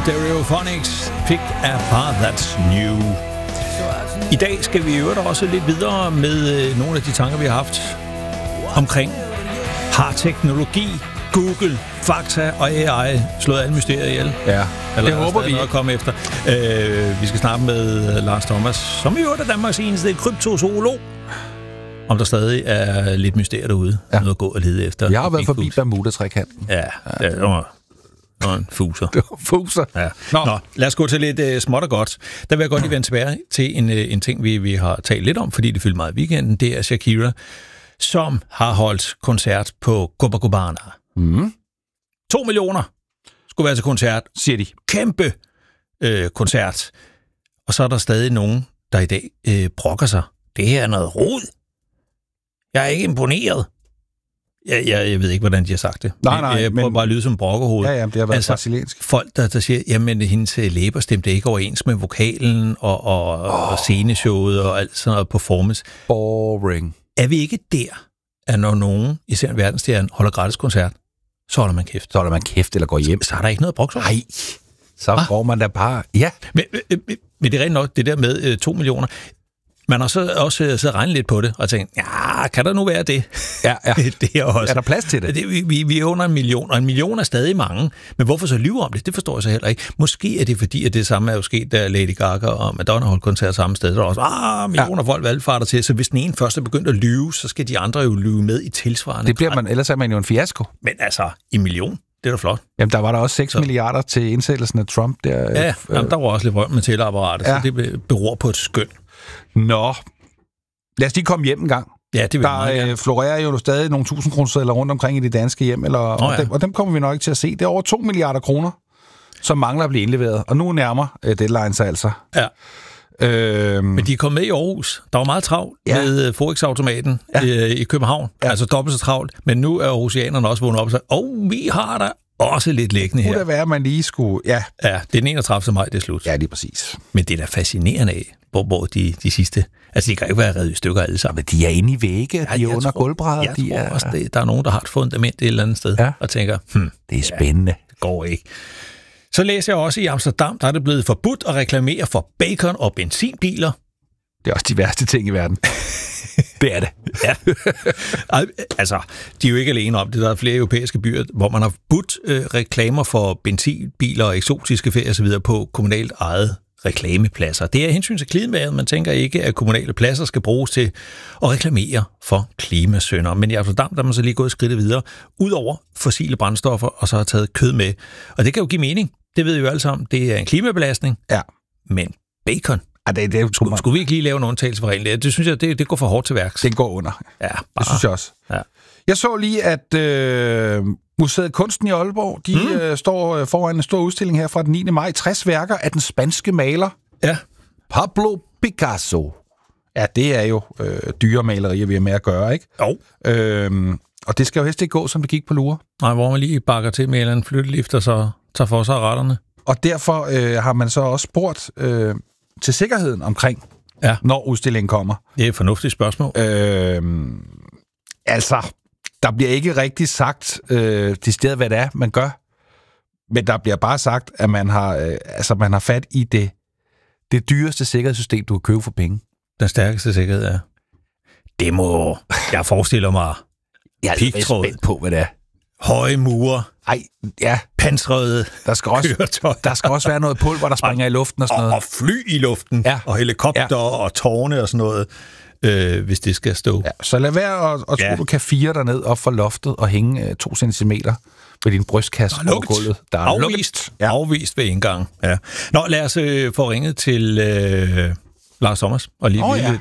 Stereophonics, Pick a Path That's New. I dag skal vi jo også lidt videre med nogle af de tanker, vi har haft omkring har teknologi, Google, Fakta og AI slået alle mysterier ihjel. Ja, eller det håber vi. Noget at komme efter. Vi skal snakke med Lars Thomas, som jo er Danmarks eneste kryptozoolog. Om der stadig er lidt mysterier derude. Ja. Noget at gå og lede efter. Jeg har været forbi Bermuda-trekanten. Ja, det var en fuser. Det var fuser. Ja. Nå, lad os gå til lidt småt og godt. Der vil jeg godt lige vende tilbage til en ting, vi har talt lidt om, fordi det fyldte meget i weekenden. Det er Shakira, som har holdt koncert på Copacabana. 2 millioner skulle være til koncert. Siger de. Kæmpe koncert. Og så er der stadig nogen, der i dag brokker sig. Det her er noget rod. Jeg er ikke imponeret. Jeg ved ikke, hvordan de har sagt det. Nej, jeg prøver bare at lyde som brokkerhoved. Ja, det har været brasiliansk. Folk, der siger, jamen, hendes læber stemte ikke overens med vokalen og sceneshowet og alt sådan noget performance. Boring. Er vi ikke der, at når nogen, især en verdensstjerne, holder gratis koncert, så holder man kæft? Så holder man kæft eller går hjem. Så er der ikke noget brugt. Nej, så går man da bare... Ja. Men det er rent nok, det der med 2 millioner... Man har så også så regnet lidt på det og tænkt, ja, kan der nu være det? Ja. Det er også. Er der plads til det? Vi er under 1 million, og 1 million er stadig mange. Men hvorfor så lyve om det? Det forstår jeg så heller ikke. Måske er det fordi, at det samme er jo sket, da Lady Gaga og Madonna holdt koncert samme sted. Der er også millioner folk valgfarter til. Så hvis den ene først er begyndt at lyve, så skal de andre jo lyve med i tilsvarende. Det bliver man, ellers er man jo en fiasko. Men altså, 1 million, det er da flot. Jamen, der var der også 6 milliarder til indsættelsen af Trump. Der, jamen, der var også lidt røm med teleapparatet, så det beror på et skøn. Nå, lad os lige komme hjem en gang. Ja, det vil der florerer jo stadig nogle 1000 kroner rundt omkring i de danske hjem, og dem kommer vi nok ikke til at se. Det er over 2 milliarder kroner, som mangler at blive indleveret, og nu nærmer deadline sig altså. Ja. Men de er kommet med i Aarhus. Der var meget travlt med Forex-automaten i København. Ja. Altså dobbelt så travlt. Men nu er aarhusianerne også vågnet op og sagt, vi har der også lidt liggende her. Det kunne da være, at man lige skulle... Ja, det er den 31. maj, det er slut. Ja, det er præcis. Men det er da fascinerende af, hvor de sidste... Altså, de kan ikke være revet i stykker alle sammen. Men de er inde i vægge, de er under gulvbrædder. Jeg tror også, der er nogen, der har et fundament et eller andet sted, og tænker, det er spændende. Det går ikke. Så læser jeg også i Amsterdam, der er det blevet forbudt at reklamere for bacon og benzinbiler. Det er også de værste ting i verden. Det er det. Ja. Altså, de er jo ikke alene om det. Der er flere europæiske byer, hvor man har forbudt reklamer for benzinbiler og eksotiske ferier osv. på kommunalt ejet reklamepladser. Det er hensyn til klimaet. Man tænker ikke, at kommunale pladser skal bruges til at reklamere for klimasynder. Men i Amsterdam, der er man så lige gået skridtet videre, ud over fossile brændstoffer, og så har taget kød med. Og det kan jo give mening. Det ved vi jo alle sammen. Det er en klimabelastning. Ja. Men bacon... Skulle vi ikke lige lave en undtagelse for reglen? Det synes jeg, det går for hårdt til værks. Det går under. Ja, det synes jeg også. Ja. Jeg så lige, at Museet Kunsten i Aalborg, de står foran en stor udstilling her fra den 9. maj. 60 værker af den spanske maler Pablo Picasso. Ja, det er jo dyre malerier, vi har med at gøre, ikke? Jo. Og det skal jo helst ikke gå, som det gik på lure. Nej, hvor man lige bakker til med en eller anden flyttelift, og så tager for sig af retterne. Og derfor har man så også spurgt... til sikkerheden omkring, når udstillingen kommer. Det er et fornuftigt spørgsmål. Altså, der bliver ikke rigtig sagt til stedet, hvad det er, man gør. Men der bliver bare sagt, at man har fat i det dyreste sikkerhedssystem, du kan købe for penge. Den stærkeste sikkerhed er. Det må jeg forestiller mig. Jeg er spændt på, hvad det er. Høje mure. Pansrede køretøj. Der skal også være noget pulver, der springer i luften og sådan noget. Og fly i luften. Ja. Og helikopter og tårne og sådan noget, hvis det skal stå. Ja. Så lad være at tro, du kan fire dig ned op for loftet og hænge 2 centimeter ved din brystkasse over gulvet. Der er afvist. Afvist ved indgang. Ja. Nå, lad os få ringet til Lars Thomas og lige